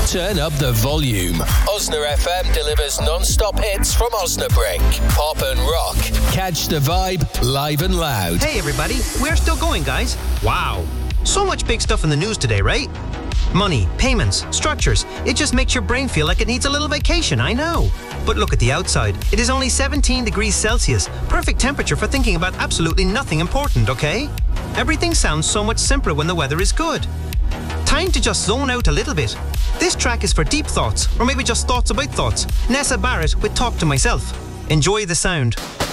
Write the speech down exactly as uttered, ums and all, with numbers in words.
Turn up the volume. Osna F M delivers non-stop hits from Osnabrück. Pop and rock. Catch the vibe live and loud. Hey everybody, we're still going, guys. Wow. So much big stuff in the news today, right? Money, payments, structures. It just makes your brain feel like it needs a little vacation, I know. But look at the outside. It is only seventeen degrees Celsius. Perfect temperature for thinking about absolutely nothing important, okay? Everything sounds so much simpler when the weather is good. Time to just zone out a little bit. This track is for deep thoughts, or maybe just thoughts about thoughts. Nessa Barrett with Talk to Myself. Enjoy the sound.